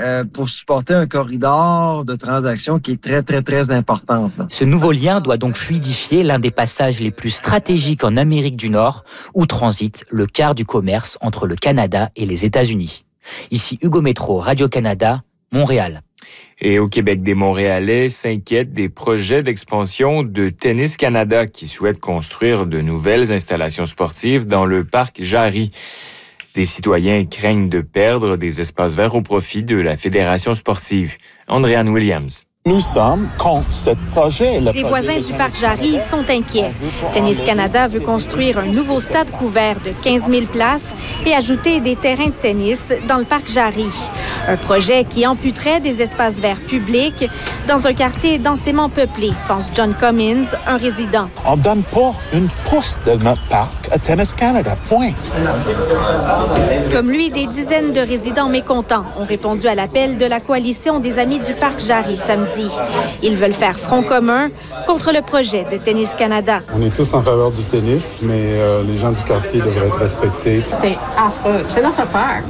pour supporter un corridor de transactions qui est très, très, très important. Ce nouveau lien doit donc fluidifier l'un des passages les plus stratégiques en Amérique du Nord, où transite le quart du commerce entre le Canada et les États-Unis. Ici Hugo Métro, Radio-Canada, Montréal. Et au Québec, des Montréalais s'inquiètent des projets d'expansion de Tennis Canada qui souhaitent construire de nouvelles installations sportives dans le parc Jarry. Des citoyens craignent de perdre des espaces verts au profit de la Fédération sportive. Andréanne Williams. Nous sommes contre ce projet. Les voisins du parc Jarry sont inquiets. Tennis Canada veut construire un nouveau stade couvert de 15 000 places et ajouter des terrains de tennis dans le parc Jarry. Un projet qui amputerait des espaces verts publics dans un quartier densément peuplé, pense John Cummins, un résident. On ne donne pas une pouce de notre parc à Tennis Canada, point. Comme lui, des dizaines de résidents mécontents ont répondu à l'appel de la coalition des Amis du parc Jarry samedi. Ils veulent faire front commun contre le projet de Tennis Canada. On est tous en faveur du tennis, mais les gens du quartier devraient être respectés. C'est affreux. C'est notre parc.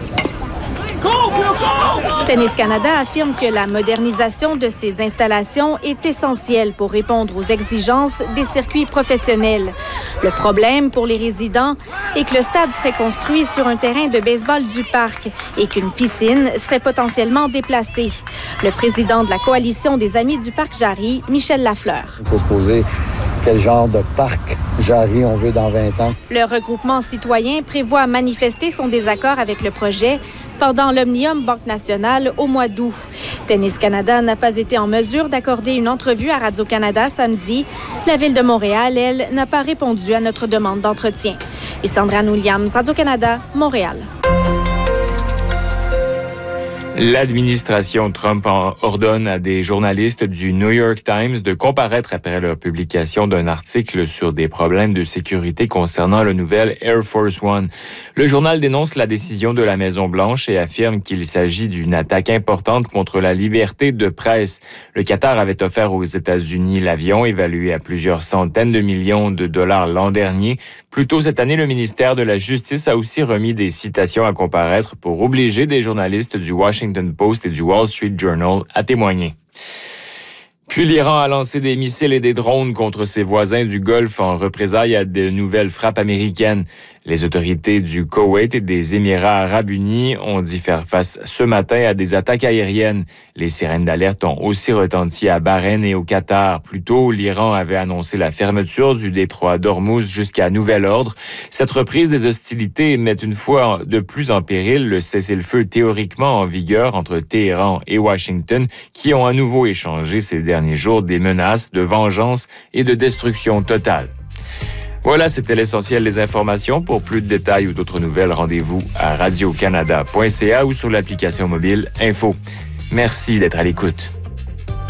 Tennis Canada affirme que la modernisation de ces installations est essentielle pour répondre aux exigences des circuits professionnels. Le problème pour les résidents est que le stade serait construit sur un terrain de baseball du parc et qu'une piscine serait potentiellement déplacée. Le président de la coalition des Amis du parc Jarry, Michel Lafleur. Il faut se poser quel genre de parc Jarry on veut dans 20 ans. Le regroupement citoyen prévoit manifester son désaccord avec le projet pendant l'Omnium Banque Nationale au mois d'août. Tennis Canada n'a pas été en mesure d'accorder une entrevue à Radio-Canada samedi. La Ville de Montréal, elle, n'a pas répondu à notre demande d'entretien. Ici Andréanne Williams, Radio-Canada, Montréal. L'administration Trump ordonne à des journalistes du New York Times de comparaître après leur publication d'un article sur des problèmes de sécurité concernant le nouvel Air Force One. Le journal dénonce la décision de la Maison-Blanche et affirme qu'il s'agit d'une attaque importante contre la liberté de presse. Le Qatar avait offert aux États-Unis l'avion, évalué à plusieurs centaines de millions de dollars l'an dernier. Plus tôt cette année, le ministère de la Justice a aussi remis des citations à comparaître pour obliger des journalistes du Washington Post et du Wall Street Journal à témoigner. Puis l'Iran a lancé des missiles et des drones contre ses voisins du Golfe en représailles à de nouvelles frappes américaines. Les autorités du Koweït et des Émirats arabes unis ont dû faire face ce matin à des attaques aériennes. Les sirènes d'alerte ont aussi retenti à Bahreïn et au Qatar. Plus tôt, l'Iran avait annoncé la fermeture du détroit d'Ormuz jusqu'à nouvel ordre. Cette reprise des hostilités met une fois de plus en péril le cessez-le-feu théoriquement en vigueur entre Téhéran et Washington, qui ont à nouveau échangé ces derniers jours des menaces de vengeance et de destruction totale. Voilà, c'était l'essentiel des informations. Pour plus de détails ou d'autres nouvelles, rendez-vous à radiocanada.ca ou sur l'application mobile Info. Merci d'être à l'écoute.